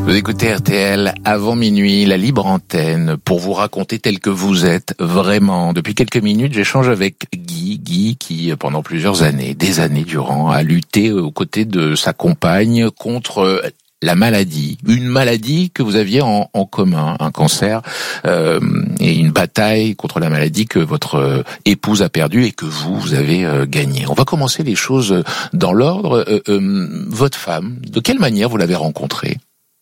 Vous écoutez RTL avant minuit, la libre antenne, pour vous raconter tel que vous êtes, vraiment. Depuis quelques minutes, j'échange avec Guy qui, pendant plusieurs années, des années durant, a lutté aux côtés de sa compagne contre la maladie. Une maladie que vous aviez en commun, un cancer, et une bataille contre la maladie que votre épouse a perdue et que vous avez gagnée. On va commencer les choses dans l'ordre. Votre femme, de quelle manière vous l'avez rencontrée ?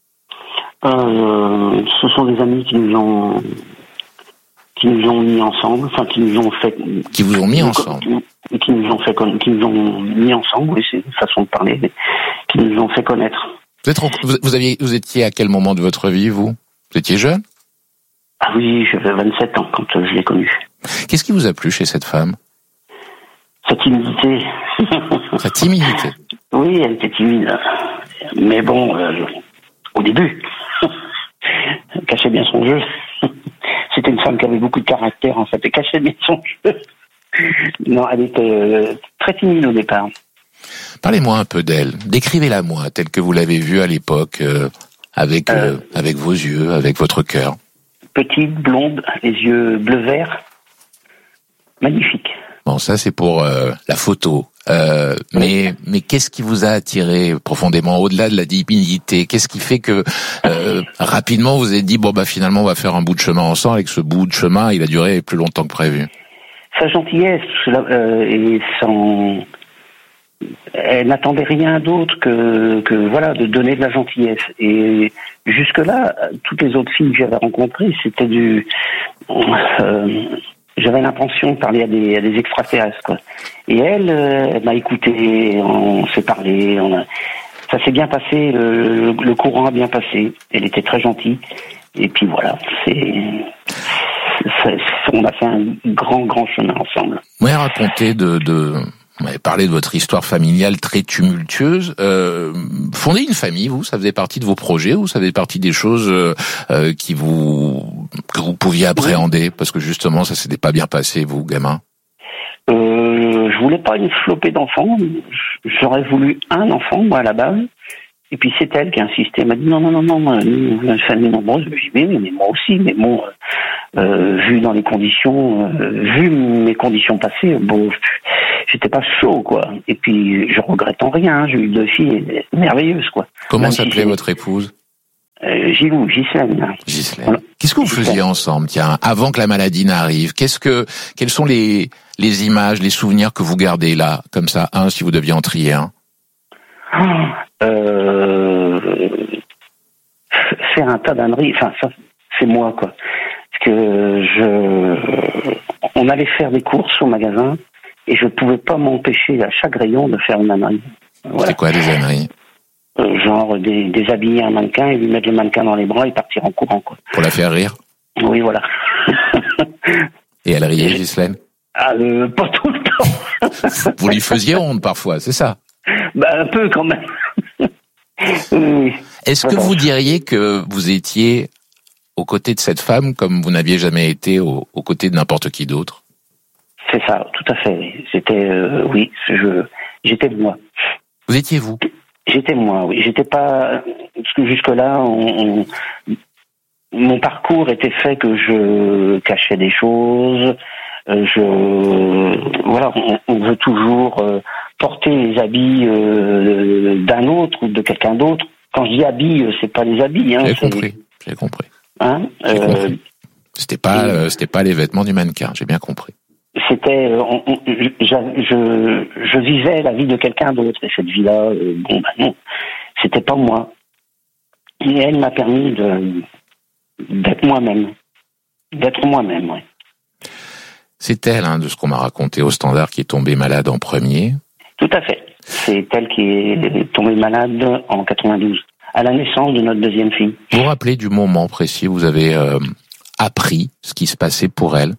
Ce sont des amis qui nous ont mis ensemble, enfin qui nous ont fait. Qui vous ont mis ensemble. Qui nous ont mis ensemble, oui, c'est une façon de parler, mais qui nous ont fait connaître. Vous étiez à quel moment de votre vie, vous étiez jeune ? Ah oui, j'avais 27 ans quand je l'ai connue. Qu'est-ce qui vous a plu chez cette femme ? Sa timidité. Sa timidité. Oui, elle était timide, mais bon, au début. Elle cachait bien son jeu. C'était une femme qui avait beaucoup de caractère, en fait. Elle cachait bien son jeu. Non, elle était très timide au départ. Parlez-moi un peu d'elle. Décrivez-la moi, telle que vous l'avez vue à l'époque, avec vos yeux, avec votre cœur. Petite, blonde, les yeux bleu-vert. Magnifique. Bon, ça c'est pour la photo. Mais qu'est-ce qui vous a attiré profondément au-delà de la timidité ? Qu'est-ce qui fait que rapidement vous avez dit finalement on va faire un bout de chemin ensemble, et que ce bout de chemin il a duré plus longtemps que prévu ? Sa gentillesse et son... Elle n'attendait rien d'autre que voilà, de donner de la gentillesse. Et jusque-là, toutes les autres filles que j'avais rencontrées, c'était du... j'avais l'intention de parler à des extraterrestres, quoi. Et elle m'a écouté, on s'est parlé, ça s'est bien passé, le courant a bien passé. Elle était très gentille. Et puis voilà, on a fait un grand chemin ensemble. Vous m'avez raconté vous m'avez parlé de votre histoire familiale très tumultueuse. Fonder une famille, ça faisait partie de vos projets, ou ça faisait partie des choses que vous pouviez appréhender, parce que justement ça s'était pas bien passé, vous, gamin? Je voulais pas une flopée d'enfants. J'aurais voulu un enfant, moi, à la base. Et puis c'est elle qui a insisté. Elle m'a dit non, une famille nombreuse. Je dis mais moi aussi. Mais bon, vu dans les conditions, vu mes conditions passées, j'étais pas chaud, quoi. Et puis je regrette en rien. J'ai eu 2 filles merveilleuses, quoi. Comment s'appelait votre épouse? Ghislaine. Voilà. Qu'est-ce que vous faisiez ensemble, tiens, avant que la maladie n'arrive? Quelles sont les images, les souvenirs que vous gardez là, comme ça, si vous deviez en trier un? Faire un tas d'âneries, enfin ça c'est moi, quoi. Parce que on allait faire des courses au magasin et je pouvais pas m'empêcher à chaque rayon de faire une ânerie. Voilà. C'est quoi des âneries? Genre déshabiller un mannequin et lui mettre le mannequin dans les bras et partir en courant, quoi. Pour la faire rire? Oui, voilà. Et elle riait, Ghislaine? Pas tout le temps. Vous lui faisiez honte parfois, c'est ça? Un peu quand même. Oui. Est-ce que vous diriez que vous étiez aux côtés de cette femme comme vous n'aviez jamais été aux côtés de n'importe qui d'autre? C'est ça, tout à fait. Oui. J'étais moi. Vous étiez vous? J'étais moi, oui. J'étais pas... Parce que jusque-là, mon parcours était fait que je cachais des choses. Voilà, on veut toujours porter les habits d'un autre ou de quelqu'un d'autre. Quand je dis habits, c'est pas les habits. Hein, J'ai compris. Hein, C'était pas les vêtements du mannequin, j'ai bien compris. C'était, je vivais la vie de quelqu'un d'autre, et cette vie-là, non, c'était pas moi. Et elle m'a permis d'être moi-même, ouais. C'est elle, de ce qu'on m'a raconté au Standard, qui est tombée malade en premier. Tout à fait. C'est elle qui est tombée malade en 92, à la naissance de notre deuxième fille. Vous vous rappelez du moment précis où vous avez appris ce qui se passait pour elle?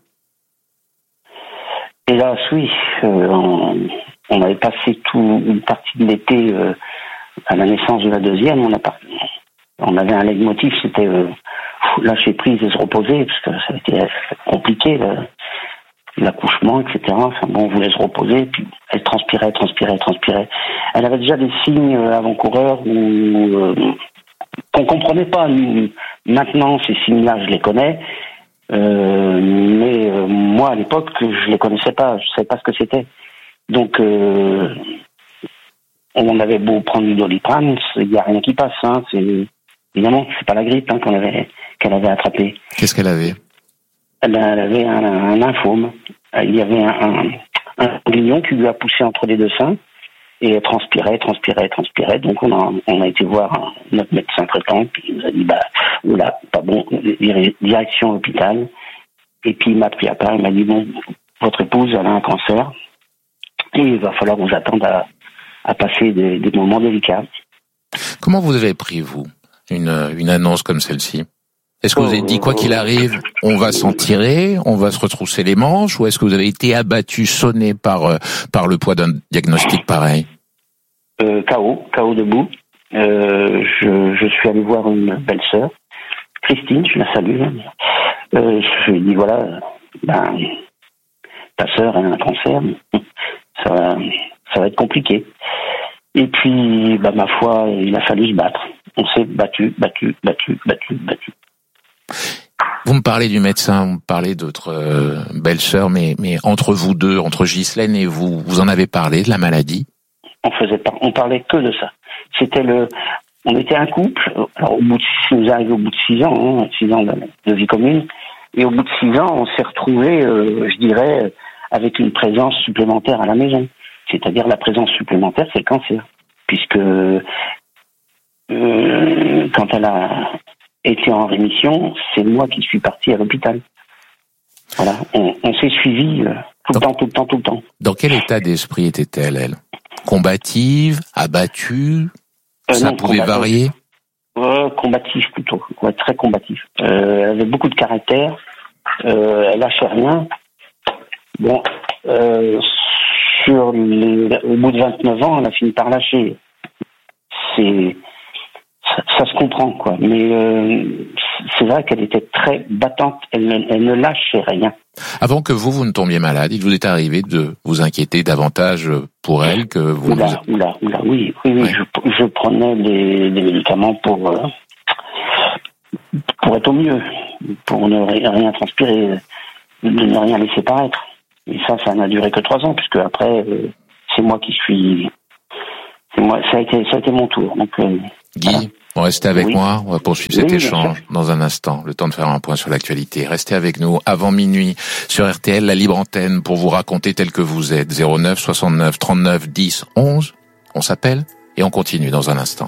Hélas, oui. On avait passé une partie de l'été à la naissance de la deuxième. On avait un leitmotiv, c'était lâcher prise et se reposer, parce que ça a été compliqué, l'accouchement, etc. Enfin bon, on voulait se reposer, puis elle transpirait. Elle avait déjà des signes avant-coureurs où qu'on comprenait pas. Nous, maintenant, ces signes-là, je les connais. Mais moi, à l'époque, je les connaissais pas. Je savais pas ce que c'était. Donc, on avait beau prendre du Doliprane, il y a rien qui passe. Hein. Évidemment, c'est pas la grippe qu'elle avait attrapée. Qu'est-ce qu'elle avait? Elle avait un lymphome. Il y avait un ganglion qui lui a poussé entre les deux seins et elle transpirait. Donc on a été voir notre médecin traitant, puis il nous a dit oula, pas bon, direction hôpital. Et puis il m'a pris à part, il m'a dit bon, votre épouse elle a un cancer et il va falloir vous attendre à passer des moments délicats. Comment vous avez pris, vous, une annonce comme celle-ci? Est-ce que vous avez dit, quoi qu'il arrive, on va s'en tirer, on va se retrousser les manches, ou est-ce que vous avez été abattu, sonné par le poids d'un diagnostic pareil? KO debout. Je suis allé voir une belle-sœur, Christine, je la salue. Je lui ai dit, voilà, ta sœur a un cancer, ça va être compliqué. Et puis, ma foi, il a fallu se battre. On s'est battu. Vous me parlez du médecin, vous me parlez d'autres belle-sœur, mais entre vous deux, entre Ghislaine et vous en avez parlé de la maladie? On parlait que de ça. On était un couple. Alors, nous arrivons au bout de 6 ans, 6 ans de vie commune. Et au bout de 6 ans, on s'est retrouvés, je dirais, avec une présence supplémentaire à la maison. C'est-à-dire la présence supplémentaire, c'est le cancer. Puisque quand elle a été en rémission, c'est moi qui suis parti à l'hôpital. Voilà, on s'est suivis tout le temps. Dans quel état d'esprit était-elle, elle? Combative, abattue? Ça pouvait varier? Combative plutôt, ouais, très combative. Elle avait beaucoup de caractère, elle lâchait rien. Bon, au bout de 29 ans, elle a fini par lâcher. Ça se comprend, quoi. Mais c'est vrai qu'elle était très battante. Elle ne lâchait rien. Avant que vous ne tombiez malade, il vous est arrivé de vous inquiéter davantage pour elle que vous... Oui. Ouais. Je prenais des médicaments pour être au mieux, pour ne rien transpirer, ne rien laisser paraître. Et ça n'a duré que 3 ans, puisque après, c'est moi qui suis... ça a été mon tour. Donc, Guy, voilà. Restez avec moi, on va poursuivre cet échange dans un instant, le temps de faire un point sur l'actualité. Restez avec nous avant minuit sur RTL, la libre antenne, pour vous raconter tel que vous êtes. 09 69 39 10 11, on s'appelle et on continue dans un instant.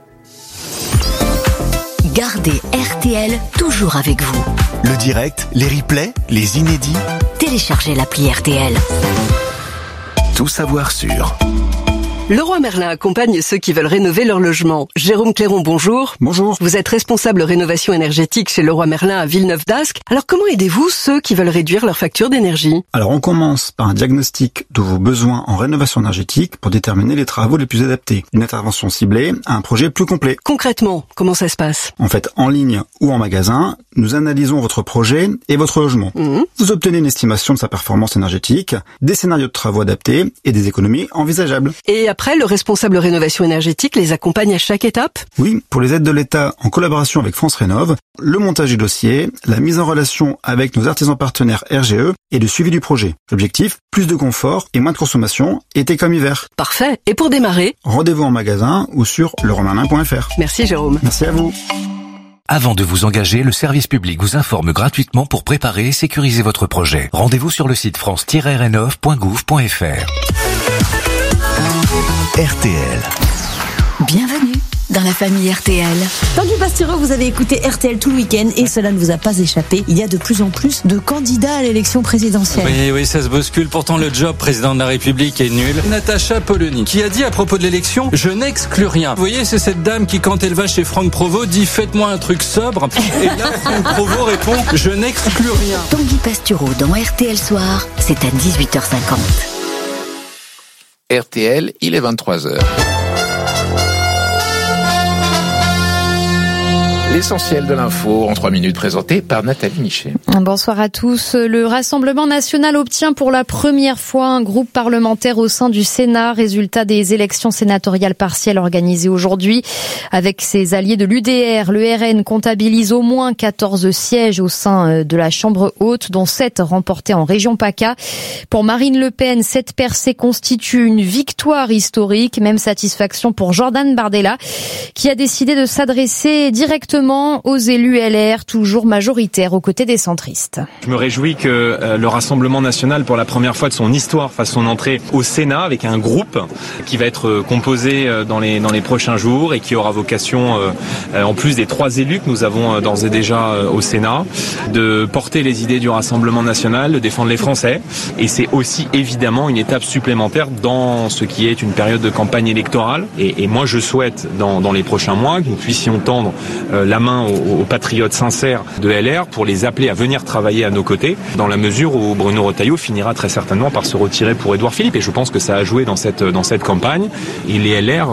Gardez RTL toujours avec vous. Le direct, les replays, les inédits. Téléchargez l'appli RTL. Tout savoir sur... Leroy Merlin accompagne ceux qui veulent rénover leur logement. Jérôme Clairon, bonjour. Bonjour. Vous êtes responsable rénovation énergétique chez Leroy Merlin à Villeneuve-d'Ascq. Alors comment aidez-vous ceux qui veulent réduire leur facture d'énergie? Alors on commence par un diagnostic de vos besoins en rénovation énergétique pour déterminer les travaux les plus adaptés. Une intervention ciblée à un projet plus complet. Concrètement, comment ça se passe? En fait, en ligne ou en magasin, nous analysons votre projet et votre logement. Vous obtenez une estimation de sa performance énergétique, des scénarios de travaux adaptés et des économies envisageables. Et après, le responsable rénovation énergétique les accompagne à chaque étape? Oui, pour les aides de l'État en collaboration avec France Rénov', le montage du dossier, la mise en relation avec nos artisans partenaires RGE et le suivi du projet. L'objectif, plus de confort et moins de consommation, été comme hiver. Parfait. Et pour démarrer, rendez-vous en magasin ou sur leroymerlin.fr. Merci Jérôme. Merci à vous. Avant de vous engager, le service public vous informe gratuitement pour préparer et sécuriser votre projet. Rendez-vous sur le site france-renov.gouv.fr. RTL. Bienvenue dans la famille RTL. Tanguy Pastureau, vous avez écouté RTL tout le week-end et cela ne vous a pas échappé. Il y a de plus en plus de candidats à l'élection présidentielle. Oui, ça se bouscule. Pourtant, le job président de la République est nul. Natacha Polony, qui a dit à propos de l'élection, je n'exclus rien. Vous voyez, c'est cette dame qui, quand elle va chez Franck Provost, dit faites-moi un truc sobre. Et là, Franck Provost répond, je n'exclus rien. Tanguy Pastureau dans RTL Soir, c'est à 18h50. RTL, il est 23h. L'essentiel de l'info en 3 minutes présenté par Nathalie Michet. Bonsoir à tous. Le Rassemblement national obtient pour la première fois un groupe parlementaire au sein du Sénat. Résultat des élections sénatoriales partielles organisées aujourd'hui. Avec ses alliés de l'UDR, le RN comptabilise au moins 14 sièges au sein de la Chambre haute, dont 7 remportés en région PACA. Pour Marine Le Pen, cette percée constitue une victoire historique. Même satisfaction pour Jordan Bardella, qui a décidé de s'adresser directement aux élus LR, toujours majoritaires aux côtés des centristes. Je me réjouis que le Rassemblement national, pour la première fois de son histoire, fasse son entrée au Sénat avec un groupe qui va être composé dans les prochains jours et qui aura vocation, en plus des 3 élus que nous avons d'ores et déjà au Sénat, de porter les idées du Rassemblement national, de défendre les Français. Et c'est aussi évidemment une étape supplémentaire dans ce qui est une période de campagne électorale. Et moi je souhaite dans les prochains mois que nous puissions tendre la main aux patriotes sincères de LR pour les appeler à venir travailler à nos côtés, dans la mesure où Bruno Retailleau finira très certainement par se retirer pour Édouard Philippe. Et je pense que ça a joué dans cette campagne. Et les LR,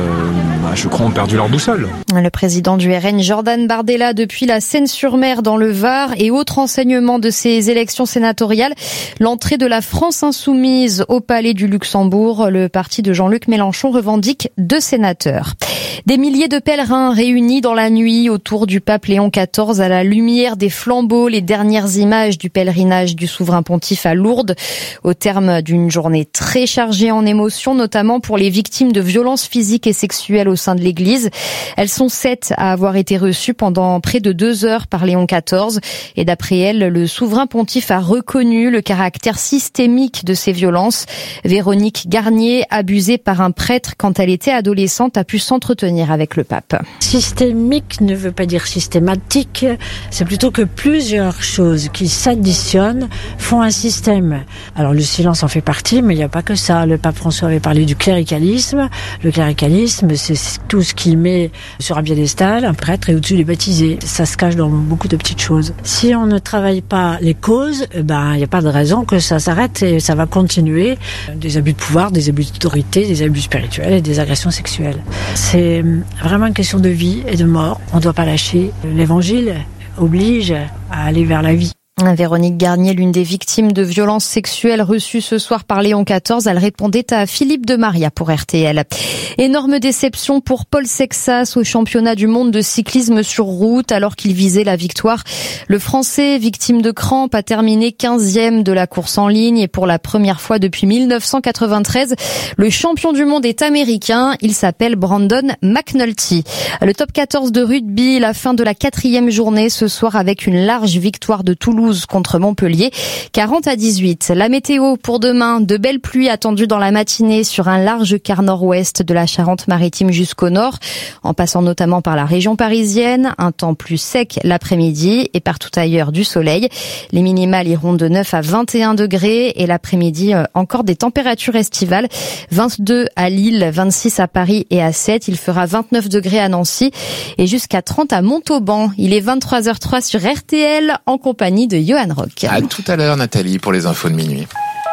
je crois, ont perdu leur boussole. Le président du RN, Jordan Bardella, depuis la Seine-sur-Mer dans le Var. Et autre enseignement de ces élections sénatoriales, l'entrée de la France insoumise au Palais du Luxembourg. Le parti de Jean-Luc Mélenchon revendique 2 sénateurs. Des milliers de pèlerins réunis dans la nuit autour du pape Léon XIV à la lumière des flambeaux, les dernières images du pèlerinage du souverain pontife à Lourdes, au terme d'une journée très chargée en émotions, notamment pour les victimes de violences physiques et sexuelles au sein de l'Église. Elles sont 7 à avoir été reçues pendant près de 2 heures par Léon XIV. Et d'après elles, le souverain pontife a reconnu le caractère systémique de ces violences. Véronique Garnier, abusée par un prêtre quand elle était adolescente, a pu s'entretenir avec le pape. Systémique ne veut pas dire systématique, c'est plutôt que plusieurs choses qui s'additionnent font un système. Alors le silence en fait partie, mais il n'y a pas que ça. Le pape François avait parlé du cléricalisme. Le cléricalisme, c'est tout ce qui met sur un piédestal un prêtre et au-dessus les baptisés. Ça se cache dans beaucoup de petites choses. Si on ne travaille pas les causes, il n'y a pas de raison que ça s'arrête et ça va continuer. Des abus de pouvoir, des abus d'autorité, des abus spirituels et des agressions sexuelles. C'est vraiment une question de vie et de mort. On ne doit pas lâcher. L'évangile oblige à aller vers la vie. Véronique Garnier, l'une des victimes de violences sexuelles reçues ce soir par Léon XIV, elle répondait à Philippe de Maria pour RTL. Énorme déception pour Paul Sexas au championnat du monde de cyclisme sur route alors qu'il visait la victoire. Le Français, victime de crampes, a terminé 15e de la course en ligne et pour la première fois depuis 1993, le champion du monde est américain. Il s'appelle Brandon McNulty. Le top 14 de rugby, la fin de la 4e journée ce soir avec une large victoire de Toulouse contre Montpellier, 40-18. La météo pour demain, de belles pluies attendues dans la matinée sur un large quart nord-ouest de la Charente-Maritime jusqu'au nord, en passant notamment par la région parisienne. Un temps plus sec l'après-midi et partout ailleurs du soleil. Les minimales iront de 9 à 21 degrés et l'après-midi encore des températures estivales. 22 à Lille, 26 à Paris et à 7. Il fera 29 degrés à Nancy et jusqu'à 30 à Montauban. Il est 23h03 sur RTL en compagnie de Johan Rock. À tout à l'heure Nathalie pour les infos de minuit.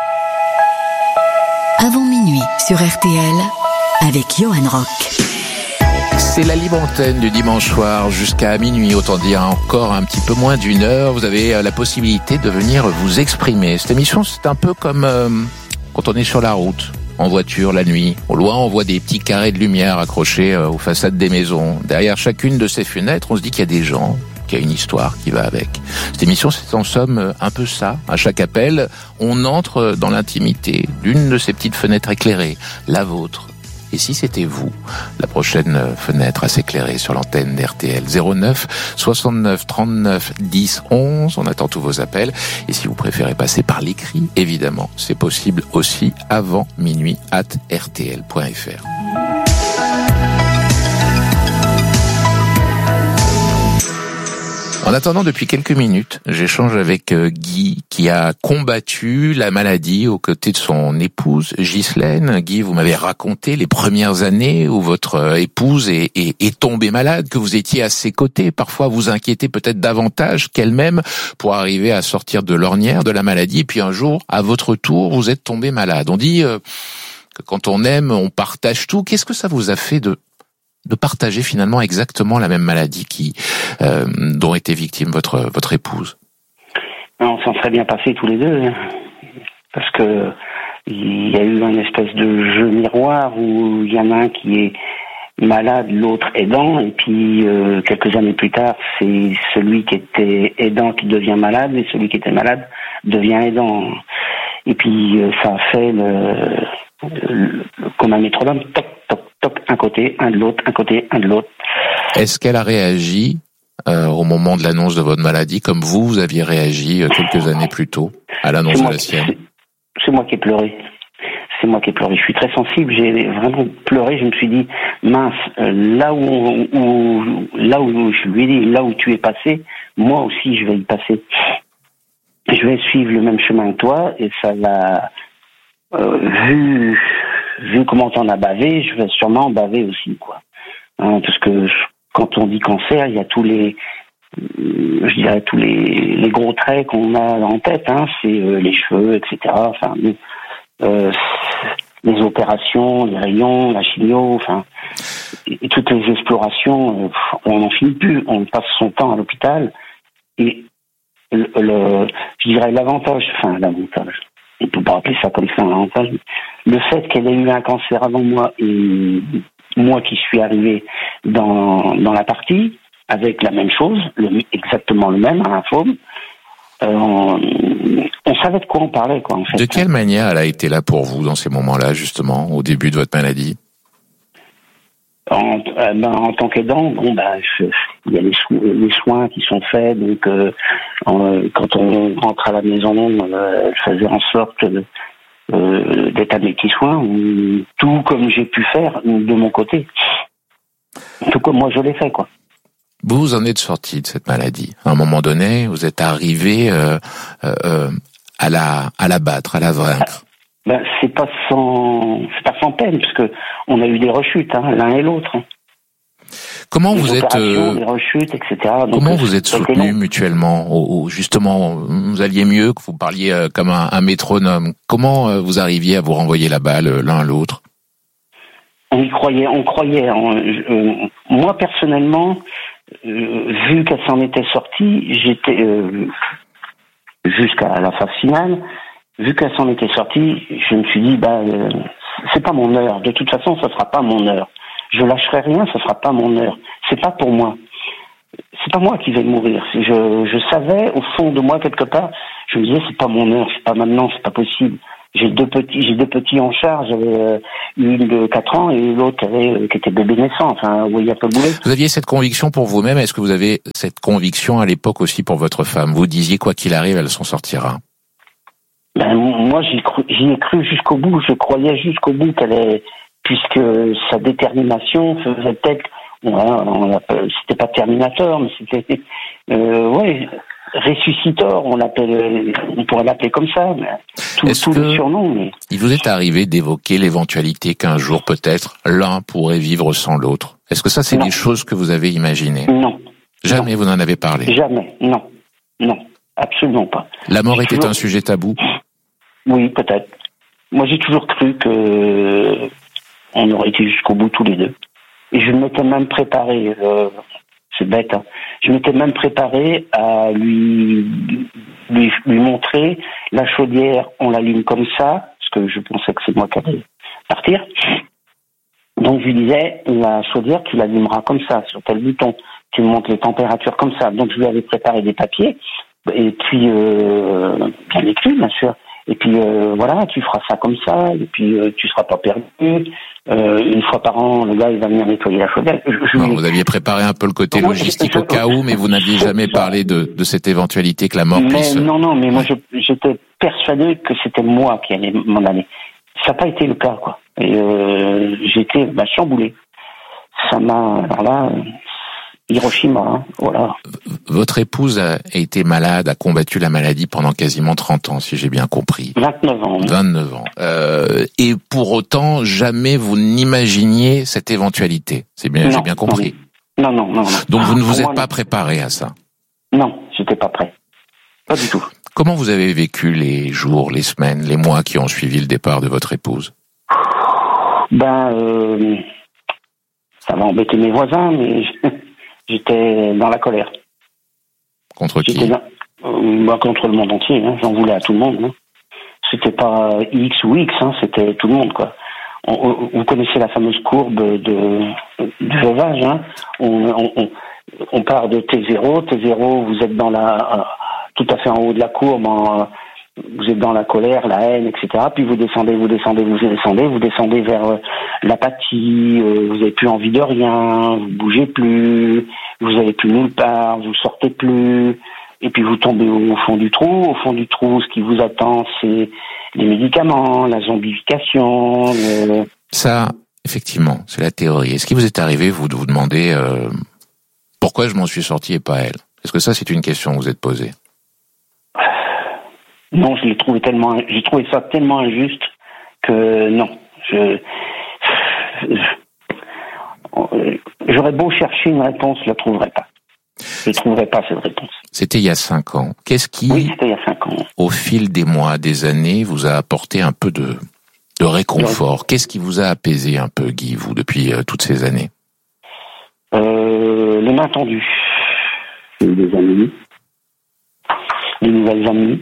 Avant minuit sur RTL avec Johan Rock. C'est la libre antenne du dimanche soir jusqu'à minuit, autant dire encore un petit peu moins d'1 heure. Vous avez la possibilité de venir vous exprimer. Cette émission, c'est un peu comme quand on est sur la route, en voiture, la nuit. Au loin, on voit des petits carrés de lumière accrochés aux façades des maisons. Derrière chacune de ces fenêtres, on se dit qu'il y a des gens, qu'il y a une histoire qui va avec. Cette émission, c'est en somme un peu ça. À chaque appel, on entre dans l'intimité d'une de ces petites fenêtres éclairées, la vôtre. Et si c'était vous, la prochaine fenêtre à s'éclairer sur l'antenne d'RTL 09 69 39 10 11. On attend tous vos appels. Et si vous préférez passer par l'écrit, évidemment, c'est possible aussi avant minuit @rtl.fr. En attendant, depuis quelques minutes, j'échange avec Guy, qui a combattu la maladie aux côtés de son épouse Ghislaine. Guy, vous m'avez raconté les premières années où votre épouse est tombée malade, que vous étiez à ses côtés. Parfois, vous inquiétez peut-être davantage qu'elle-même pour arriver à sortir de l'ornière de la maladie. Et puis un jour, à votre tour, vous êtes tombé malade. On dit que quand on aime, on partage tout. Qu'est-ce que ça vous a fait de de partager finalement exactement la même maladie dont était victime votre épouse? On s'en serait bien passé tous les deux, parce que il y a eu une espèce de jeu miroir où il y en a un qui est malade, l'autre aidant, et puis quelques années plus tard, c'est celui qui était aidant qui devient malade, et celui qui était malade devient aidant. Et puis ça a fait comme un métronome, toc, toc, toc, un côté, un de l'autre, un côté, un de l'autre. Est-ce qu'elle a réagi au moment de l'annonce de votre maladie comme vous aviez réagi quelques années plus tôt à l'annonce de la sienne? C'est moi qui ai pleuré. C'est moi qui ai pleuré. Je suis très sensible. J'ai vraiment pleuré. Je me suis dit, mince, là où je lui ai dit, là où tu es passé, moi aussi je vais y passer. Je vais suivre le même chemin que toi, et ça va, vu comment t'en as bavé, je vais sûrement baver aussi, quoi. Parce que quand on dit cancer, il y a tous les gros traits qu'on a en tête, c'est les cheveux, etc. Enfin, les opérations, les rayons, la chimio, enfin, et toutes les explorations, on n'en finit plus. On passe son temps à l'hôpital, et je dirais l'avantage, on peut pas appeler ça comme ça un avantage, le fait qu'elle ait eu un cancer avant moi et moi qui suis arrivé dans la partie avec la même chose, exactement le même, un lymphome, on savait de quoi on parlait, quoi, en fait. De quelle manière elle a été là pour vous dans ces moments-là, justement, au début de votre maladie? En tant qu'aidant, il y a les soins qui sont faits, donc quand on rentre à la maison, elle faisait en sorte d'être à mes petits soins, tout comme j'ai pu faire de mon côté, tout comme moi je l'ai fait, quoi. Vous en êtes sorti de cette maladie. À un moment donné, vous êtes arrivé à la battre, à la vaincre. C'est pas sans peine, parce que on a eu des rechutes, l'un et l'autre. Comment vous êtes des rechutes, etc. Donc, comment vous êtes soutenus mutuellement? Justement, vous alliez mieux, que vous parliez comme un métronome. Comment vous arriviez à vous renvoyer la balle l'un à l'autre? On y croyait. Moi personnellement, vu qu'elle s'en était sortie, j'étais jusqu'à la phase finale. Vu qu'elle s'en était sortie, je me suis dit, c'est pas mon heure. De toute façon, ça sera pas mon heure. Je lâcherai rien, ça sera pas mon heure. C'est pas pour moi. C'est pas moi qui vais mourir. Je savais, au fond de moi, quelque part, je me disais, c'est pas mon heure, c'est pas maintenant, c'est pas possible. J'ai deux petits en charge, j'avais une de 4 ans et l'autre qui était bébé naissant. Enfin, vous voyez un peu le boulet. Vous aviez cette conviction pour vous-même. Est-ce que vous avez cette conviction à l'époque aussi pour votre femme? Vous disiez, quoi qu'il arrive, elle s'en sortira. Moi, j'y ai cru jusqu'au bout. Je croyais jusqu'au bout puisque sa détermination faisait peut-être, c'était pas Terminator, mais c'était, Ressuscitor, on pourrait l'appeler comme ça. Tous les surnoms. Mais... il vous est arrivé d'évoquer l'éventualité qu'un jour peut-être l'un pourrait vivre sans l'autre? Est-ce que ça, c'est des choses que vous avez imaginées? Non. Jamais vous n'en avez parlé? Jamais. Non, absolument pas. La mort était un sujet tabou? Oui, peut-être. Moi, j'ai toujours cru que on aurait été jusqu'au bout tous les deux. Et je m'étais même préparé, c'est bête, je m'étais même préparé à lui montrer la chaudière, on l'allume comme ça, parce que je pensais que c'est moi qui allais partir. Donc je lui disais, la chaudière, tu l'allumeras comme ça, sur tel bouton, tu montes les températures comme ça. Donc je lui avais préparé des papiers, et puis bien écrit, bien sûr. Et puis voilà, tu feras ça comme ça, et puis tu seras pas perdu. Une fois par an, le gars il va venir nettoyer la chaudière. Vous aviez préparé un peu le côté logistique au cas où, mais vous n'aviez jamais parlé de cette éventualité que la mort puisse... Non, mais moi j'étais persuadé que c'était moi qui allais m'en aller. Ça n'a pas été le cas, quoi. Et j'étais chamboulé. Ça m'a... Alors là... Hiroshima, voilà. Votre épouse a été malade, a combattu la maladie pendant quasiment 30 ans, si j'ai bien compris. 29 ans. 29 ans. Et pour autant, jamais vous n'imaginiez cette éventualité. J'ai bien compris. Non. Donc vous ne vous êtes pas préparé à ça? Non, j'étais pas prêt. Pas du tout. Comment vous avez vécu les jours, les semaines, les mois qui ont suivi le départ de votre épouse? Ça va embêter mes voisins, mais j'étais dans la colère. Contre qui? Contre le monde entier, hein. J'en voulais à tout le monde, hein. C'était pas X ou X, hein, c'était tout le monde, quoi. Vous connaissez la fameuse courbe du veuvage, hein. On part de T0, vous êtes dans tout à fait en haut de la courbe, vous êtes dans la colère, la haine, etc. Puis vous descendez vers l'apathie, vous n'avez plus envie de rien, vous bougez plus, vous n'avez plus nulle part, vous sortez plus, et puis vous tombez au fond du trou. Au fond du trou, ce qui vous attend, c'est les médicaments, la zombification. Ça, effectivement, c'est la théorie. Est-ce qu'il vous est arrivé, vous, de vous demander pourquoi je m'en suis sorti et pas elle? Est-ce que ça, c'est une question que vous êtes posée? Non, j'ai trouvé ça tellement injuste que non. J'aurais beau chercher une réponse, je la trouverais pas. Je ne trouverais pas cette réponse. C'était il y a 5 ans. Qu'est-ce qui, oui, c'était il y a 5 ans. Au fil des mois, des années, vous a apporté un peu de réconfort? Qu'est-ce qui vous a apaisé un peu, Guy, vous, depuis toutes ces années? Les mains tendues. J'ai eu des amis, des nouvelles amies,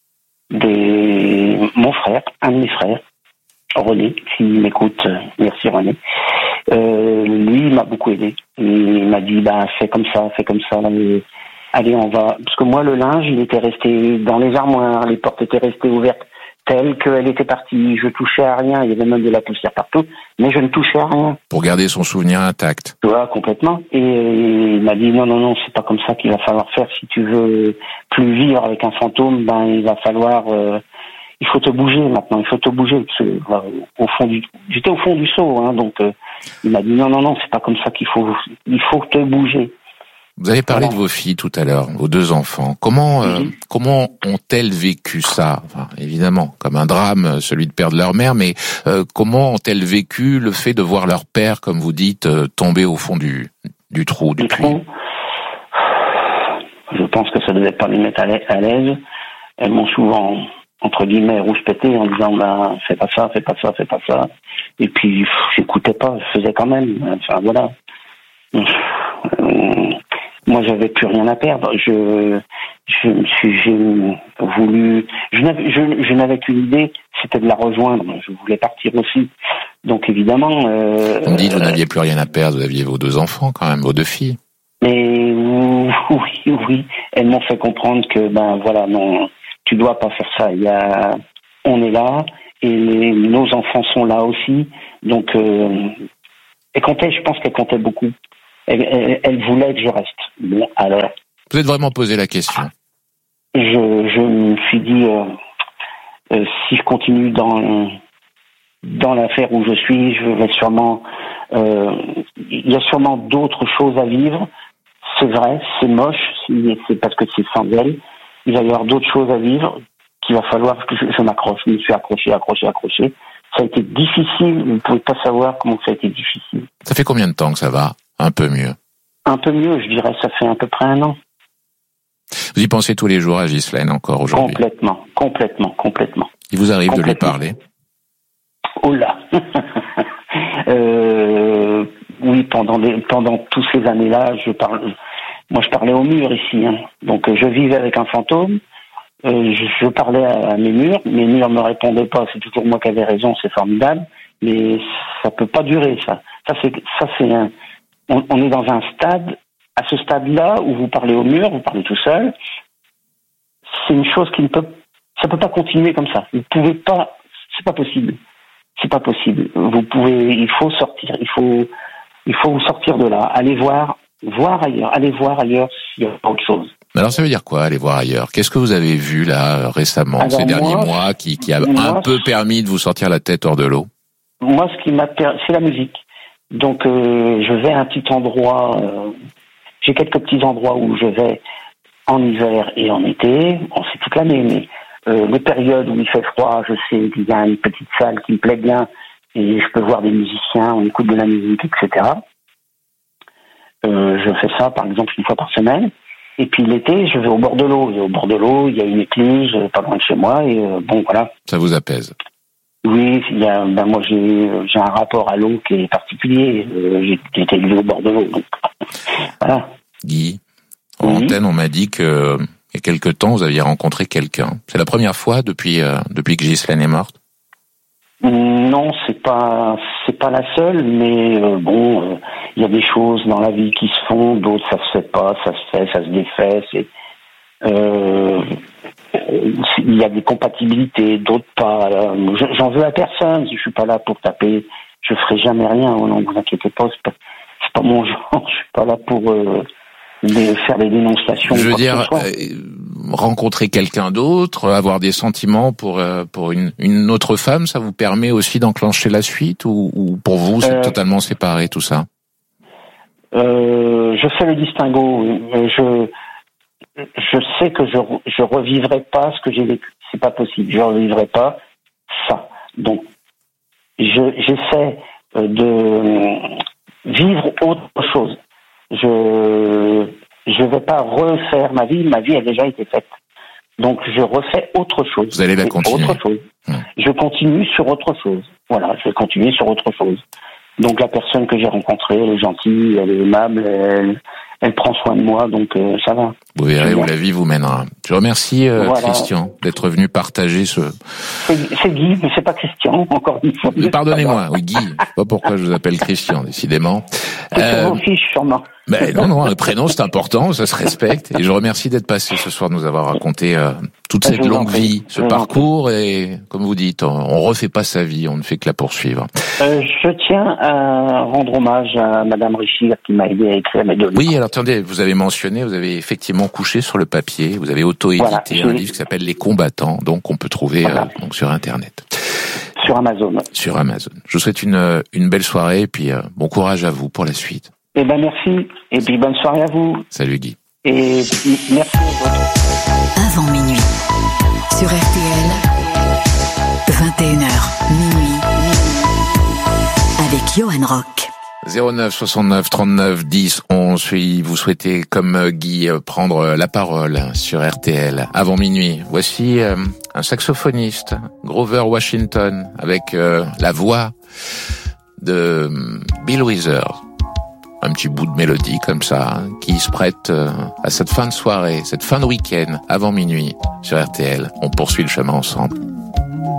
mon frère, un de mes frères, René, qui m'écoute, merci René. Lui, il m'a beaucoup aidé. Il m'a dit, fais comme ça, allez, on va. Parce que moi, le linge, il était resté dans les armoires, les portes étaient restées ouvertes telles qu'elle était partie. Je touchais à rien, il y avait même de la poussière partout, mais je ne touchais à rien. Pour garder son souvenir intact. Tu vois, complètement. Et il m'a dit, non, c'est pas comme ça qu'il va falloir faire. Si tu veux plus vivre avec un fantôme, il va falloir... il faut te bouger maintenant, il faut te bouger. J'étais au fond du seau, hein, donc il m'a dit non, c'est pas comme ça il faut te bouger. Vous avez parlé de vos filles tout à l'heure, vos 2 enfants. Comment ont-elles vécu ça? Enfin, évidemment, comme un drame, celui de perdre leur mère, mais comment ont-elles vécu le fait de voir leur père, comme vous dites, tomber au fond du trou, du puits? Je pense que ça devait pas les mettre à l'aise. Elles m'ont souvent, entre guillemets, rouspété en disant fais pas ça. Et puis j'écoutais pas, je faisais quand même. Enfin voilà. Moi, j'avais plus rien à perdre. Je n'avais qu'une idée, c'était de la rejoindre. Je voulais partir aussi. Donc évidemment. Vous me dites, vous n'aviez plus rien à perdre. Vous aviez vos 2 enfants quand même, vos 2 filles. Mais oui, elles m'ont fait comprendre que voilà, non, tu dois pas faire ça. On est là et nos enfants sont là aussi. Donc je pense qu'elles comptaient beaucoup. Elle voulait que je reste. Bon, alors. Vous êtes vraiment posé la question? Je me suis dit, si je continue dans l'affaire où je suis, je vais sûrement. Il y a sûrement d'autres choses à vivre. C'est vrai, c'est moche, c'est parce que c'est sans elle. Il va y avoir d'autres choses à vivre qu'il va falloir que je m'accroche. Je me suis accroché. Ça a été difficile. Vous ne pouvez pas savoir comment ça a été difficile. Ça fait combien de temps que ça va? Un peu mieux. Un peu mieux, je dirais, ça fait à peu près 1 an. Vous y pensez tous les jours à Ghislaine encore aujourd'hui? Complètement. Il vous arrive de lui parler? Oh là. Oui, pendant toutes ces années-là, je parlais au mur ici, hein. Donc je vivais avec un fantôme. Je parlais à mes murs me répondaient pas. C'est toujours moi qui avais raison, c'est formidable, mais ça peut pas durer ça. On est dans un stade, à ce stade-là, où vous parlez au mur, vous parlez tout seul. C'est une chose ça peut pas continuer comme ça. Vous pouvez pas, c'est pas possible. Il faut sortir. Il faut vous sortir de là. Allez voir ailleurs s'il y a autre chose. Alors ça veut dire quoi, aller voir ailleurs? Qu'est-ce que vous avez vu là récemment, ces derniers mois, qui a un peu permis de vous sortir la tête hors de l'eau? Moi, c'est la musique. Donc, je vais à un petit endroit. J'ai quelques petits endroits où je vais en hiver et en été. Bon, c'est toute l'année, mais les périodes où il fait froid, je sais qu'il y a une petite salle qui me plaît bien et je peux voir des musiciens, on écoute de la musique, etc. Je fais ça, par exemple, 1 fois par semaine. Et puis l'été, je vais au bord de l'eau. Et au bord de l'eau, il y a une écluse pas loin de chez moi. Et bon, voilà. Ça vous apaise? Oui, moi j'ai un rapport à l'eau qui est particulier. J'ai été élevé au bord de l'eau, donc voilà. Guy, en antenne, on m'a dit que il y a quelque temps, vous aviez rencontré quelqu'un. C'est la première fois depuis que Ghislaine est morte? Non, c'est pas la seule, mais il y a des choses dans la vie qui se font, d'autres ça se fait pas, ça se fait, ça se défait. Il y a des compatibilités, d'autres pas. J'en veux à personne. Je suis pas là pour taper. Je ferai jamais rien. Non, vous inquiétez pas. C'est pas mon genre. Je suis pas là pour faire des dénonciations. Je veux dire, rencontrer quelqu'un d'autre, avoir des sentiments pour une autre femme, ça vous permet aussi d'enclencher la suite, ou pour vous c'est totalement séparé tout ça? Je fais le distinguo. Je sais que je revivrai pas ce que j'ai vécu. C'est pas possible. Je revivrai pas ça. Donc, j'essaie de vivre autre chose. Je vais pas refaire ma vie. Ma vie a déjà été faite. Donc, je refais autre chose. Vous allez la continuer. Autre chose. Je continue sur autre chose. Voilà, je vais continuer sur autre chose. Donc, la personne que j'ai rencontrée, elle est gentille, elle est aimable, elle prend soin de moi, donc ça va. Vous verrez où la vie vous mènera. Je remercie Christian d'être venu partager ce... C'est Guy, mais c'est pas Christian, encore une fois. Pardonnez-moi, oui, Guy. Je sais pas pourquoi je vous appelle Christian, décidément. C'est vos fiches, sûrement. Ben non, le prénom c'est important, ça se respecte. Et je remercie d'être passé ce soir, de nous avoir raconté toute cette longue vie, ce parcours. Et comme vous dites, on refait pas sa vie, on ne fait que la poursuivre. Je tiens à rendre hommage à Madame Richir qui m'a aidé à écrire mes 2 livres. Oui, alors attendez, vous avez mentionné, vous avez effectivement couché sur le papier, vous avez auto-édité un livre qui s'appelle Les Combattants, donc on peut trouver donc sur Internet. Sur Amazon. Sur Amazon. Je vous souhaite une belle soirée et puis bon courage à vous pour la suite. Eh ben merci, et puis bonne soirée à vous. Salut Guy. Et merci à vous. Avant minuit, sur RTL, 21h, minuit, avec Johan Rock. 09 69 39 10 11. Si vous souhaitez, comme Guy, prendre la parole sur RTL avant minuit, voici un saxophoniste, Grover Washington, avec la voix de Bill Withers. Un petit bout de mélodie comme ça, qui se prête à cette fin de soirée, cette fin de week-end avant minuit sur RTL. On poursuit le chemin ensemble.